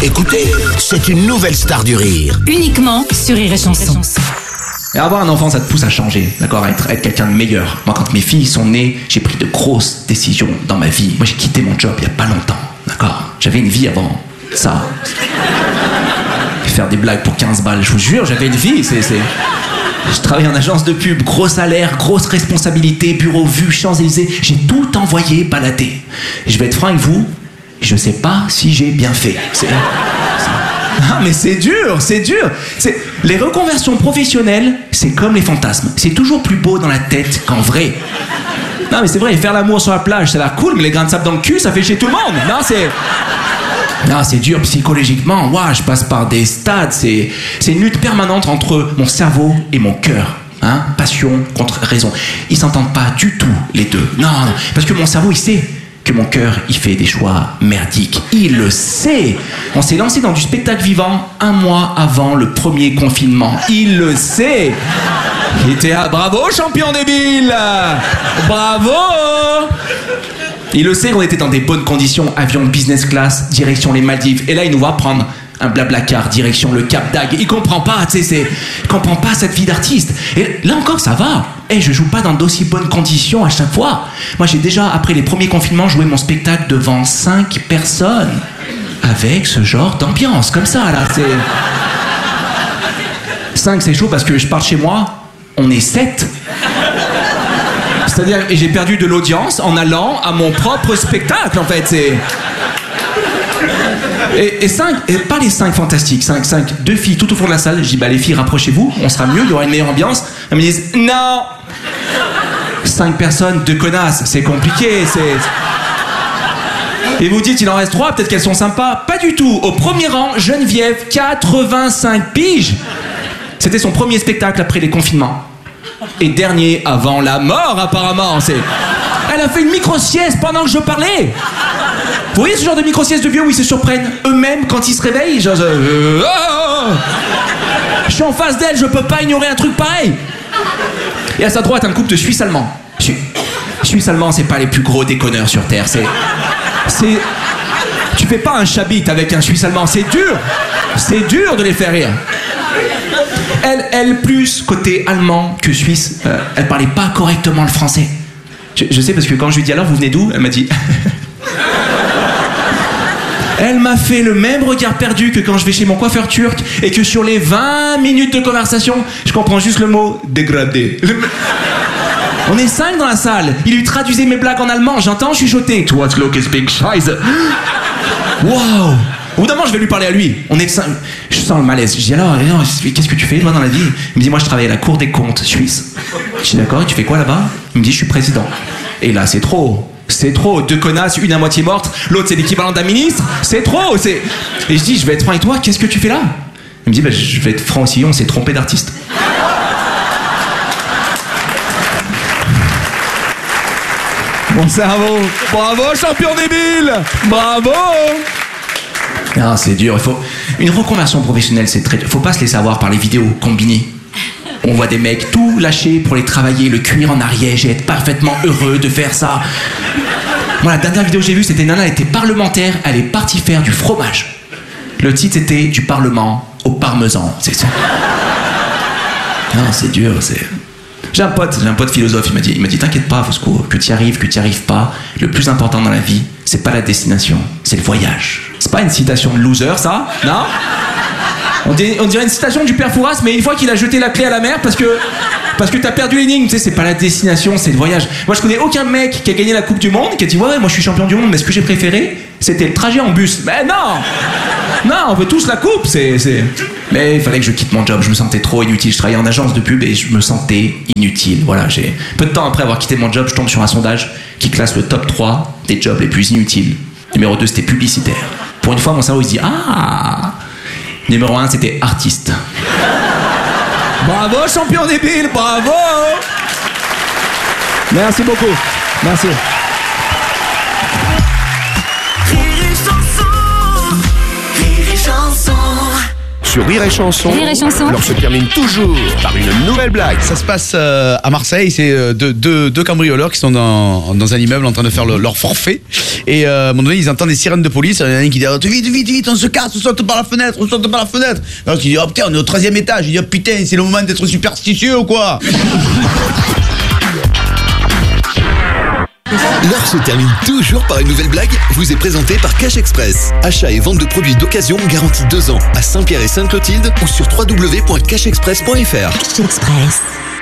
Écoutez, c'est une nouvelle star du rire. Uniquement sur Rire et Chanson. Et avoir un enfant, ça te pousse à changer, d'accord, à être quelqu'un de meilleur. Moi, quand mes filles sont nées, j'ai pris de grosses décisions dans ma vie. Moi, j'ai quitté mon job il y a pas longtemps, d'accord. J'avais une vie avant ça. Faire des blagues pour 15 balles, je vous jure, j'avais une vie, Je travaillais en agence de pub, gros salaire, grosse responsabilité, bureau vu, Champs-Élysées. J'ai tout envoyé balader. Et je vais être franc avec vous, je sais pas si j'ai bien fait. Ah mais c'est dur. Les reconversions professionnelles, c'est comme les fantasmes. C'est toujours plus beau dans la tête qu'en vrai. Non mais c'est vrai, faire l'amour sur la plage, ça a l'air cool, mais les grains de sable dans le cul, ça fait chier tout le monde. Non, c'est dur psychologiquement. Ouah, je passe par des stades. C'est une lutte permanente entre mon cerveau et mon cœur. Hein? Passion contre raison. Ils s'entendent pas du tout, les deux. Non, parce que mon cerveau, il sait que mon cœur, il fait des choix merdiques. Il le sait. On s'est lancé dans du spectacle vivant 1 mois avant le premier confinement. Il le sait. Il était bravo, champion débile. Bravo. Il le sait qu'on était dans des bonnes conditions, avion business class, direction les Maldives. Et là, il nous voit prendre un blablacar, direction le Cap d'Agde. Il comprend pas, il comprend pas cette vie d'artiste. Et là encore, ça va. Je joue pas dans d'aussi bonnes conditions à chaque fois. Moi, j'ai déjà, après les premiers confinements, joué mon spectacle devant 5 personnes. Avec ce genre d'ambiance, comme ça, là. 5, c'est chaud parce que je pars de chez moi, on est 7. C'est-à-dire, et j'ai perdu de l'audience en allant à mon propre spectacle, en fait. Et 5, et pas les 5 fantastiques, 5, 2 filles tout au fond de la salle. Je dis, les filles, rapprochez-vous, on sera mieux, il y aura une meilleure ambiance. Elles me disent, non. 5 personnes, 2 connasses, c'est compliqué, Et vous dites, il en reste 3, peut-être qu'elles sont sympas. Pas du tout. Au premier rang, Geneviève, 85 piges. C'était son premier spectacle après les confinements. Et dernier avant la mort, apparemment. Elle a fait une micro-sieste pendant que je parlais. Vous voyez ce genre de micro-sieste de vieux où ils se surprennent eux-mêmes quand ils se réveillent, je suis en face d'elle, je peux pas ignorer un truc pareil. Et à sa droite, un couple de Suisses allemands. Suisses allemands, c'est pas les plus gros déconneurs sur Terre. Tu fais pas un chabit avec un Suisse allemand, c'est dur. C'est dur de les faire rire. Elle plus côté allemand que suisse, elle parlait pas correctement le français. Je sais parce que quand je lui dis alors vous venez d'où, elle m'a dit. Elle m'a fait le même regard perdu que quand je vais chez mon coiffeur turc et que sur les 20 minutes de conversation, je comprends juste le mot dégradé. On est 5 dans la salle. Il lui traduisait mes blagues en allemand. J'entends chuchoter. Toi, Glock is big scheiße. Waouh. Au bout d'un moment, je vais lui parler à lui. On est 5. Je sens le malaise. Je dis alors, qu'est-ce que tu fais toi dans la vie? Il me dit, moi je travaille à la Cour des comptes suisse. Je dis d'accord, et tu fais quoi là-bas? Il me dit, je suis président. Et là, c'est trop. C'est trop. 2 connasses, une à moitié morte, l'autre c'est l'équivalent d'un ministre. C'est trop. Et je dis, je vais être franc avec toi, qu'est-ce que tu fais là? Il me dit, je vais être franc aussi, on s'est trompé d'artiste. Mon cerveau. Bravo, champion débile. Bravo. Ah, c'est dur. Une reconversion professionnelle, c'est très dur. Faut pas se laisser avoir par les vidéos combinées. On voit des mecs tout lâcher pour les travailler, le cuir en Ariège et être parfaitement heureux de faire ça. Moi, la dernière vidéo que j'ai vue, c'était Nana, elle était parlementaire, elle est partie faire du fromage. Le titre, c'était du Parlement au parmesan. C'est ça. Non, c'est dur, J'ai un pote philosophe, il m'a dit t'inquiète pas, Fosco, que tu y arrives pas, le plus important dans la vie, c'est pas la destination, c'est le voyage. C'est pas une citation de loser, ça? Non? On dirait une citation du père Fouras, mais une fois qu'il a jeté la clé à la mer parce que t'as perdu l'énigme, tu sais, c'est pas la destination, c'est le voyage. Moi, je connais aucun mec qui a gagné la Coupe du Monde, qui a dit ouais, moi je suis champion du monde, mais ce que j'ai préféré, c'était le trajet en bus. Mais non, on veut tous la coupe, Mais il fallait que je quitte mon job, je me sentais trop inutile. Je travaillais en agence de pub et je me sentais inutile. Voilà, peu de temps après avoir quitté mon job, je tombe sur un sondage qui classe le top 3 des jobs les plus inutiles. Numéro 2, c'était publicitaire. Pour une fois, mon cerveau, il se dit ah. Numéro 1, c'était artiste. Bravo, champion débile, bravo. Merci beaucoup. Merci. sur Rire et Chanson. Rire et Chanson. L'heure se termine toujours par une nouvelle blague. Ça se passe à Marseille, c'est deux cambrioleurs qui sont dans un immeuble en train de faire leur forfait. Et à un moment donné, ils entendent des sirènes de police. Il y en a un qui dit vite, on se casse, on saute par la fenêtre. Alors il dit oh putain, on est au 13e étage. Il dit oh putain, c'est le moment d'être superstitieux ou quoi? L'heure se termine toujours par une nouvelle blague, vous est présentée par Cash Express. Achat et vente de produits d'occasion garantis 2 ans à Saint-Pierre et Sainte-Clotilde ou sur www.cashexpress.fr. Cash Express.